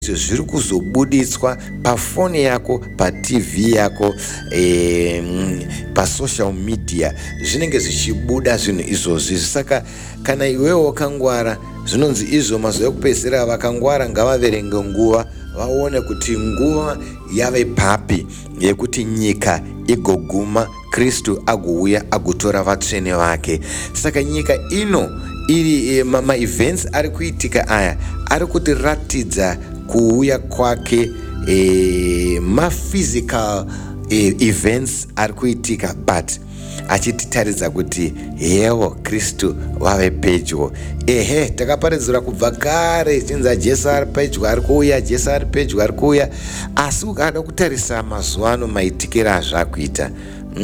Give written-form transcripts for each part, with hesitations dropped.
zviri kuzobuditswa pafoni yako, paTV yako, pasocial media, zvinenge zvichibuda zvinhu izvozvi. Saka kana iwewo wakangwara, zvinonzi izvo mazuva ekupedzisira vakangwara ngavaverenge nguva, vaone kuti nguva yave papi yekuti nyika igoguma, Kristu agouya agotora vatsvene vake. Saka nyika ino iri ma-events ari kuitika aya ari kutiratidza kuuya kwake, ma-physical events ari kuitika, but achititaridza kuti yewo Kristu wave pedyo. Takaparidzira kubva kare chinza Jesu ari pedyo ari kuuya, Jesu ari pedyo ari kuuya, asi ukada kutarisa mazuva ano maitikira azvakuita,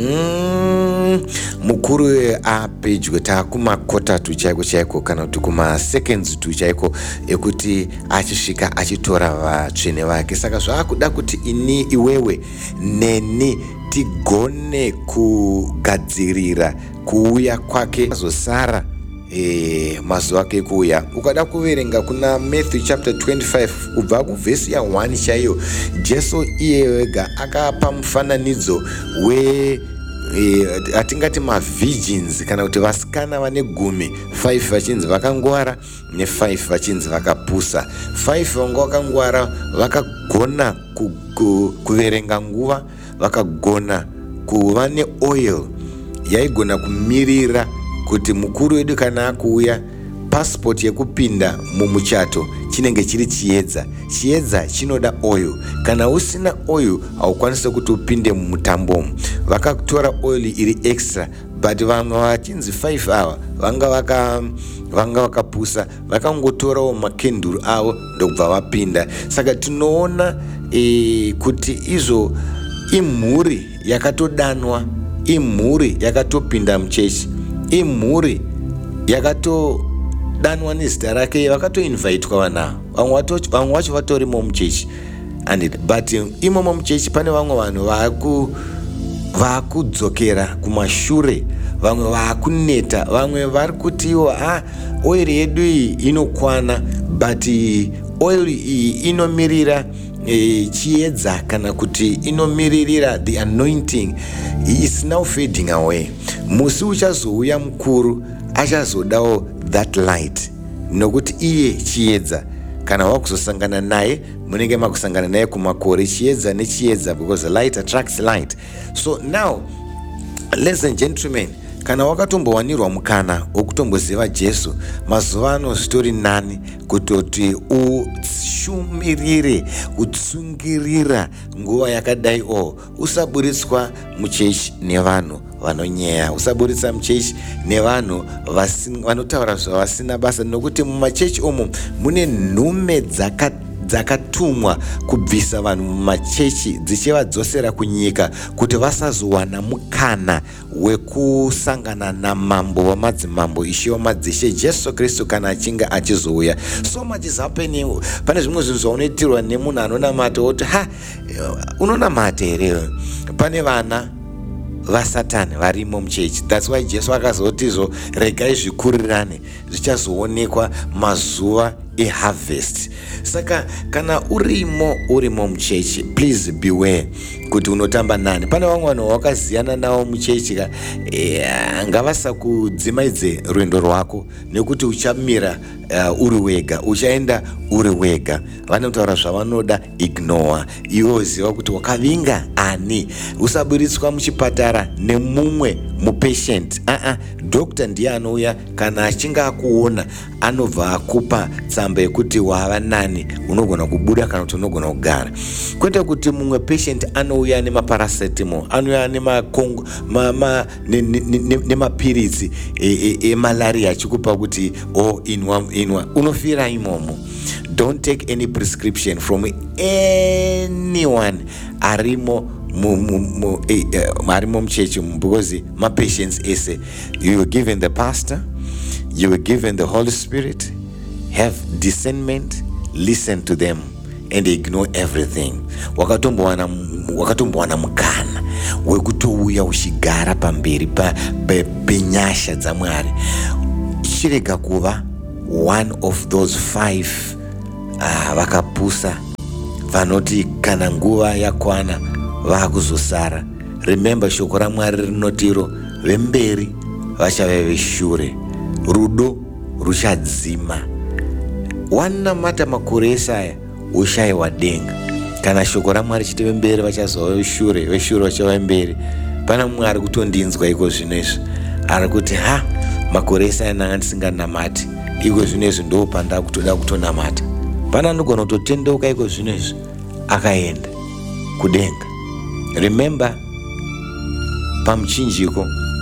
mukuru apedyo, takumakota chaiko chaiko, kana kuti kuma-seconds chaiko ekuti achisvika achitora vatsvene vake. Saka zvaakuda kuti ini, iwewe neni tigone kugadzirira kuuya kwake azosara mazuva ake kuuya. Ukada kuverenga kuna Matthew chapter 25 kubva kuvhesi ya 1 chaiyo, Jesu iye wega akapa mufananidzo atingati ma-virgins, kana kuti vasikana vane 10, 5 vachinzi vakangwara ne5 vachinzi vakapusa. 5 vanga vakangwara vakagona kuverenga nguva, vakagona kuva neoil yaigona kumirira kuti mukuru wedu kana akuuya, passport yekupinda mumuchato chinenge chiri chiedza. Chiedza chinoda oil, kana usina oil haukwanisi kuti upinde mumutambomu. Vakatora oil iri extra, but vamwe vachinzi 5 ava vanga vakapusa, vakangotorawo makenduru avo ndokubva vapinda. Saka tinoona kuti izvo imhuri yakatodanwa, imhuri yakatopinda muchechi, imhuri yakatodanwa nezita rake, vakatoinvaitwa vanhu. Vamwe vacho vatorimo muchechi, but imomo muchechi pane vamwe vanhu vakudzokera kumashure, vamwe vakuneta, vamwe vari kuti iwo oil yedu iyi inokwana, but oil iyi inomirira chiedza, kana kuti inomiririra the anointing is now fading away. Musi uchazouya mukuru achazodawo that light, nokuti iye chiedza. Kana wakuzosangana naye, munenge makusangana naye kumakore, chiedza nechiedza, because light attracts light. So now, ladies and gentlemen, kana wakatombowanirwa mukana wokutomboziva Jesu, mazuva ano zvitori nani kutoti ushumirire, utsungirira nguva yakadai. Usaburitswa muchechi nevanhu vanonyeya, usaburitsa muchechi nevanhu vanotaura zvavasina basa, nokuti mumachechi omo mune nhume dzakatumwa kubvisa vanhu mumachechi dzichivadzosera kunyika kuti vasazowana mukana wekusangana namambo wamadzimambo, Ishe wamadzishe, Jesu Kristu kana achinge achizouya. So much is happening. Pane zvimwe zvinhu zvaunoitirwa nemunhu anonamata woti unonamata here. Pane vana vasatani varimo muchechi. That's why Jesu akazotizvo regai zvikurirane, zvichazoonekwa mazuva eharvest. Saka kana urimo muchechi, please beware kuti unotamba nani. Pane vamwe vanhu wakaziyana navo muchechi, ngavasakudzimaidze rwendo rwako, nekuti uchamira uri wega, uchaenda uri wega. Vanotaura zvavanoda, ignore. Iwo ziva kuti wakavinga ani. Usaburitswa muchipatara nemumwe mupatient. Doctor ndiye anouya kana achinge akuona, anobva akupa tsamba yekuti wava nani, unogona kubuda kana kuti unogona kugara. Kwete kuti mumwe patient anouya nemaparacetamol, anouya nemapiritsi emalaria achikupa kuti inwa, unofira imomo. Don't take any prescription from anyone arimo muchechi, because my patients ese, you were given the pastor, you were given the Holy Spirit. Have discernment, listen to them and ignore everything. Wakatombowana mukana wekutouya uchigara pamberi penyasha dzaMwari, chirega kuva one of those 5 vakapusa vanoti kana nguva yakwana vakuzosara. Remember, shoko raMwari rinotiro vemberi vachava veshure, rudo ruchadzima. Wanamata makore esaya ushayiwa denga. Kana shoko raMwari chiti vemberi vachazova veshure, veshure vachava vemberi. Pana mumwe ari kutondinzwa iko zvinezvi, ari kuti makore esaya nanga ndisinganamati, iko zvinezvi ndo panda kutoda kutonamata. Pana anogona kutotendeuka iko zvinezvi akaenda kudenga. Remember, pamuchinjiko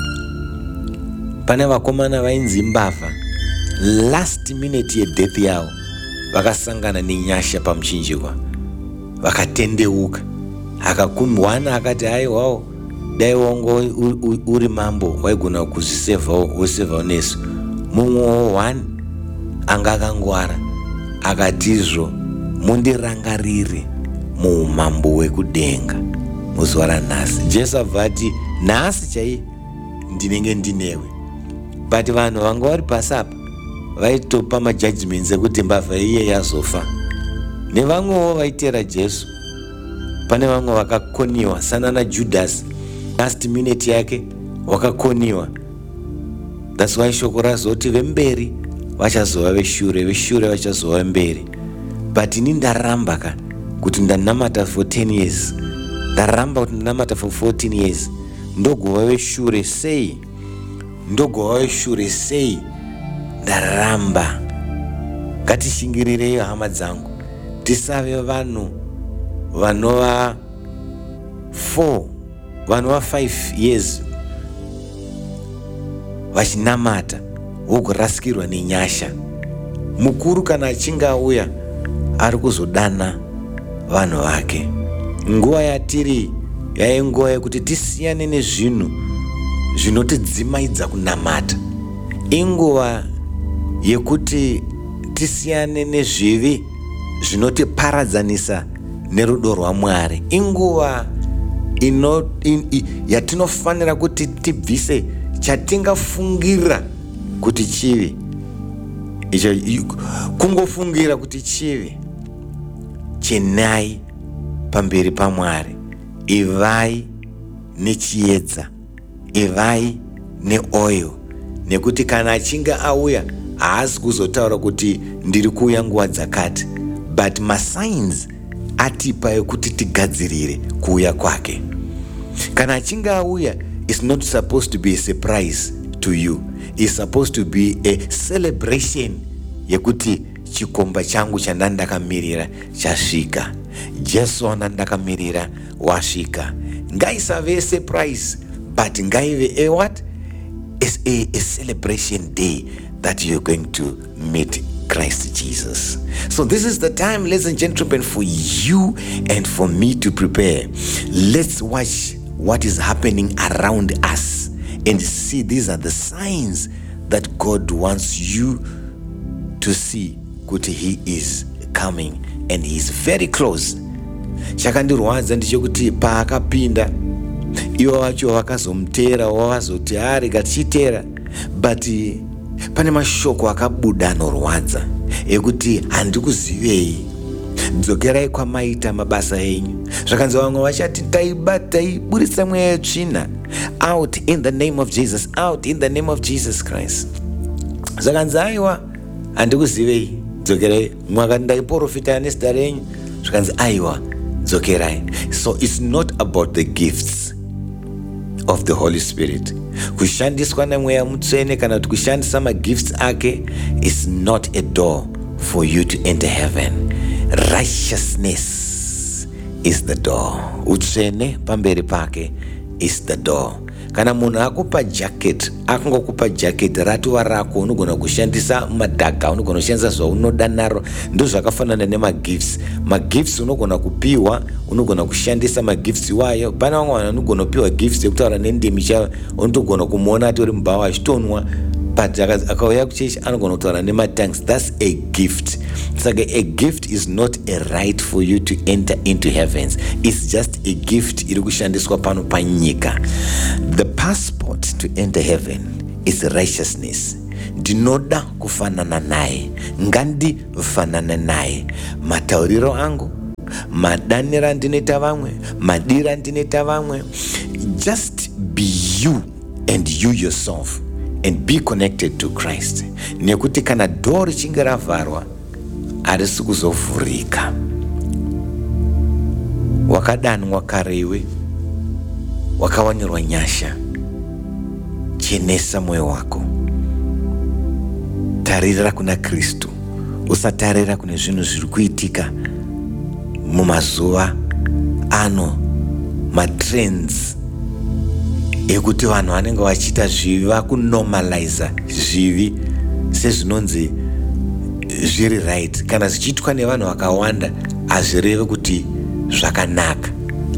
pane vakomana vainzi mbavha, last minute yedeath yavo vakasangana nenyasha pamuchinjiko, vakatendeuka. Akakumwana akati haiwawo, dai wangu uri mambo waigona kuzvisevhawo wosevhawo nesu. Mumwewo 1 anga akangwara akatizvo mundirangarire muumambo hwekudenga muzuva ranhasi. Jesu abva ati nhasi chai ndinenge ndinewe. But vanhu vanga vari pasi apa vaitopa majudgments ekuti mbavha iye yazofa. Nevamwewo vaitera Jesu, pane vamwe vakakoniwa sanana Judas, last minute yake wakakoniwa. That's why shoko razoti vemberi vachazova veshure, veshure vachazova vemberi. But ini ndaramba kuti ndanamata for 10 years, ndaramba kuti ndanamata for 14 years, ndogova veshure sei, ndogova veshure sei, ndaramba. Ngatishingirireyo hama dzangu, tisave vanhu vanova 5 years vachinamata vogorasirwa nenyasha. Mukuru kana achinge auya ari kuzodana vanhu vake. Nguva yatiri yainguva yekuti tisiyane nezvinhu zvinotidzimaidza kunamata. Inguva yekuti tisiyane nezvivi zvinotiparadzanisa nerudo rwaMwari. Inguva yatinofanira kuti tibvise chatingafungira kuti chivi. Kungofungira kuti chivi, chenai pamberi paMwari. Ivai nechiedza, ivai neoil, nekuti kana achinge auya haasi kuzotaura kuti ndiri kuuya nguva dzakati, but masigns atipa ekuti tigadzirire kuuya kwake. Kana achinge auya, it's not supposed to be a surprise to you. It's supposed to be a celebration yekuti chikomba changu chandandakamirira chasvika. Jesu andakamirira wasvika. Ngaisave a surprise, but ngaive a what? It's a celebration day that you're going to meet Christ Jesus. So this is the time, ladies and gentlemen, for you and for me to prepare. Let's watch what is happening around us and see these are the signs that God wants you to see. Kuti he is coming and he is very close. Chakandirwadza ndechekuti paakapinda ivo vacho vakazomutera, wavazoti rega tichitera, but pane mashoko akabuda anorwadza ekuti handikuzivei, dzokerai kwamaita mabasa enyu. Zvakanzi vamwe vachati taiburitsa mweya yetsvina, out in the name of Jesus, out in the name of Jesus Christ. Zvakanzi aiwa handikuzivei, dzokerai. Mwakati ndaiprofita nezita renyu, zvakanzi aiwa dzokerai. So it's not about the gifts of the Holy Spirit. Kushandiswa namweya mutsvene kana kuti kushandisa magifts ake is not a door for you to enter heaven. Righteousness is the door. Utsvene pamberi pake is the door. Kana munhu akupa jacket, akangokupa jacket ratuva rako, unogona kushandisa madhaga, unogona kushandisa zvaunoda naro. Ndo zvakafanana nemagifts. Magifts unogona kupiwa, unogona kushandisa magifts iwayo. Pana vamwe vanhu vanogona kupiwa gifts yekutaura nendimi chaiyo, unotogona kumuona ati uri mubhawa achitonwa, but akauya kuchechi anogona kutaura nematongues. That's a gift. Saka a gift is not a right for you to enter into heavens. It's just a gift iri kushandiswa pano panyika. The passport to enter heaven is righteousness. Ndinoda kufanana naye, ngandifanane naye. Matauriro angu, madanira andinoita vamwe, madira andinoita vamwe. Just be you and you yourself and be connected to Christ. Nekuti kana door richinge ravharwa harisi kuzovhurika. Wakadanwa karewe, wakawanirwa nyasha, chenesa moyo wako, tarira kuna Kristu, usatarira kune zvinhu zviri kuitika mumazuva ano, matrends ekuti vanhu vanenge vachiita zvivi, vakunormaliza zvivi sezvinonzi zviri right. Kana zvichiitwa nevanhu vakawanda hazvireve kuti zvakanaka.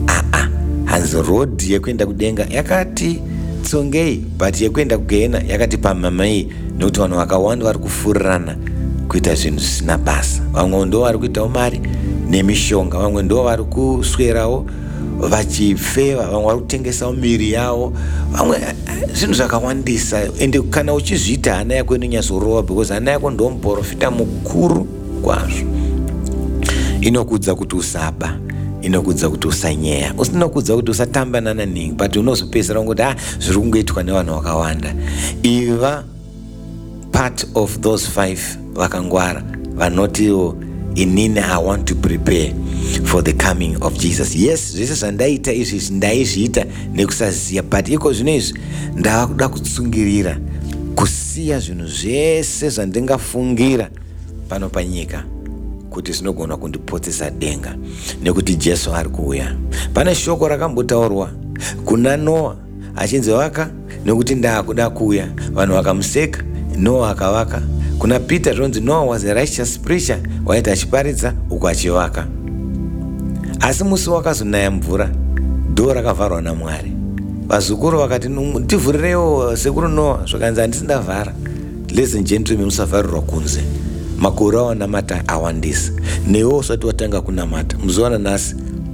Hanzi road yekuenda kudenga yakati tsongei, but yekuenda kugehena yakati pamamai, nekuti vanhu vakawanda vari kufurirana kuita zvinhu zvisina basa. Vamwe ndo vari kuitawo mari nemishonga, vamwe ndo vari kuswerawo vachifeva, vamwe vari kutengesawo miri yavo, vamwe zvinhu zvakawandisa. Ende kana uchizviita hana yako inonyazorova, because hana yako ndo muprofita mukuru kwazvo. Inokudza kuti usaba, inokudza kuti usanyeya, inokudza kuti usatamba nananingi, but unozopedzera ngoti zviri kungoitwa nevanhu vakawanda. Iva part of those 5 vakangwara vanotiwo inini I want to prepare for the coming of Jesus. Yes, zvese zvandaita izvi ndaizviita nekusaziya, but iko zvino izvi ndakuda kutsungirira kusiya zvinhu zvese zvandingafungira pano panyika kuti zvinogona kundipotsesa denga, nekuti Jesu ari kuuya. Pane shoko rakambotaurwa kuna Noa achinzi vaka nekuti ndakuda kuuya, vanhu vakamuseka, Noa akavaka. Kuna Peter zvinonzi Noah was a righteous preacher, waita achiparidza uko achivaka. Asi musi wakazonaya mvura, doo rakavharwa naMwari. Vazukuru vakati tivhurirewo sekuru Noa, zvakanzi handisi ndavhara. Ladies and gentlemen, musavharirwa kunze. Makore awanamata awandisa. Newo usati watanga kunamata, muzowana nhasi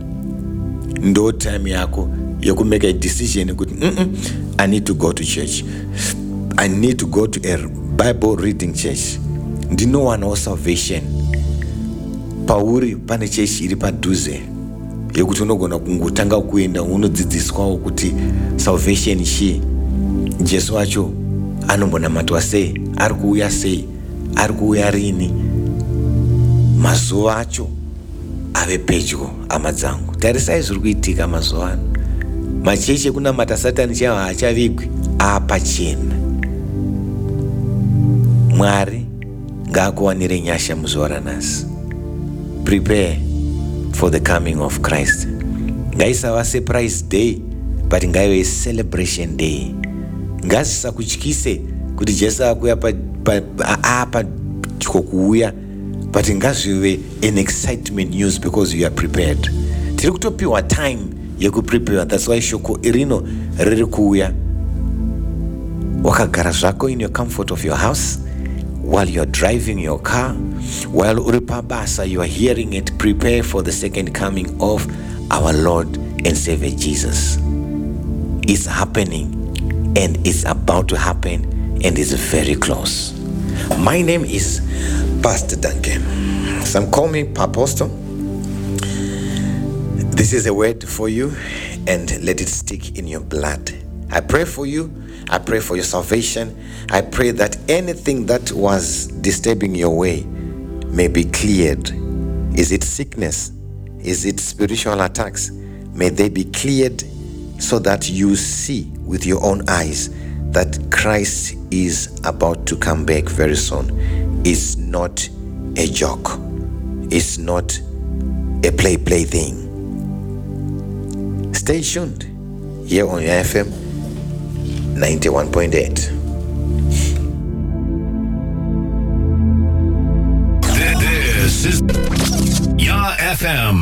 ndo time yako yokumake a decision kuti I need to go to church. I need to go to a Bible reading church. Ndinowanawo salvation. Pauri pane church iri padhuze yekuti unogona kungotanga kuenda unodzidziswawo kuti salvation chii, Jesu wacho anombonamatwa sei, ari kuuya sei, ari kuuya rini, mazuva acho ave pedyo. Hama dzangu, tarisai zviri kuitika mazuva ano. Machechi ekunamata Satani chaiwo haachavigwi, apachena. Mwari ngaakuwanire nyasha muzuva ranhasi. Prepare for the coming of Christ. Ngaisava surprise day, but ngaive a celebration day. Ngazvisakutyise kuti Jesu akuuya padyo kuuya, but ngazvive an excitement news because you are prepared. Tiri kutopiwa time yekuprepare. That's why shoko irino riri kuuya. Wakagara zvako in your comfort of your house, while you're driving your car, while uri pabasa, you are hearing it. Prepare for the second coming of our Lord and Savior Jesus. It's happening, and it's about to happen, and it's very close. My name is Pastor Duncan. Some call me Apostle. This is a word for you, and let it stick in your blood. I pray for you. I pray for your salvation. I pray that anything that was disturbing your way may be cleared. Is it sickness? Is it spiritual attacks? May they be cleared so that you see with your own eyes that Christ is about to come back very soon. It's not a joke. It's not a play thing. Stay tuned here on your FM 91.8. This is Ya FM